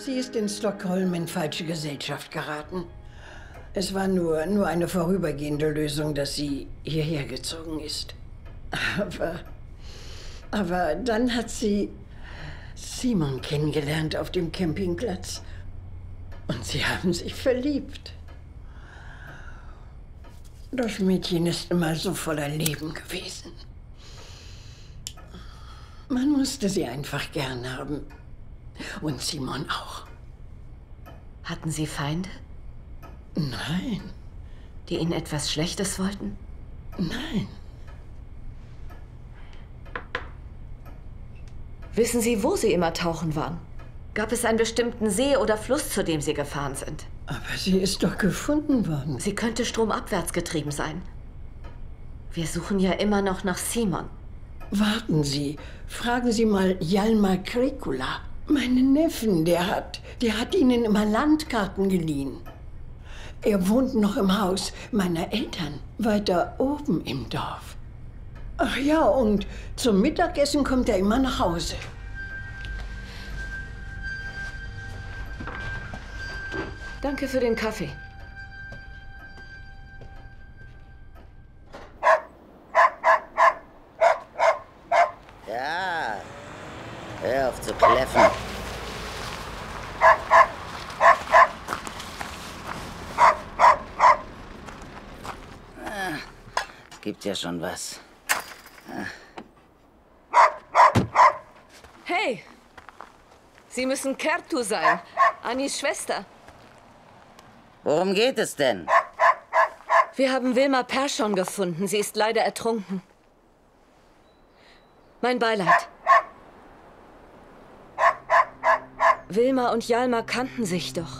Sie ist in Stockholm in falsche Gesellschaft geraten. Es war nur eine vorübergehende Lösung, dass sie hierher gezogen ist. Aber dann hat sie Simon kennengelernt auf dem Campingplatz. Und sie haben sich verliebt. Das Mädchen ist immer so voller Leben gewesen. Man musste sie einfach gern haben. Und Simon auch. Hatten Sie Feinde? Nein. Die Ihnen etwas Schlechtes wollten? Nein. Wissen Sie, wo Sie immer tauchen waren? Gab es einen bestimmten See oder Fluss, zu dem Sie gefahren sind? Aber sie ist doch gefunden worden. Sie könnte stromabwärts getrieben sein. Wir suchen ja immer noch nach Simon. Warten Sie, fragen Sie mal Hjalmar Krekula. Meinen Neffen, der hat Ihnen immer Landkarten geliehen. Er wohnt noch im Haus meiner Eltern, weiter oben im Dorf. Ach ja, und zum Mittagessen kommt er immer nach Hause. Danke für den Kaffee. Ja, hör auf zu kläffen. Gibt ja schon was. Hey! Sie müssen Kertu sein. Annis Schwester. Worum geht es denn? Wir haben Wilma Persson gefunden. Sie ist leider ertrunken. Mein Beileid. Wilma und Hjalmar kannten sich doch.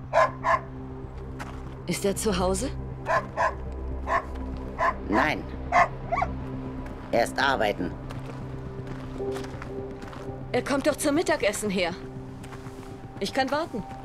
Ist er zu Hause? Nein. Erst arbeiten. Er kommt doch zum Mittagessen her. Ich kann warten.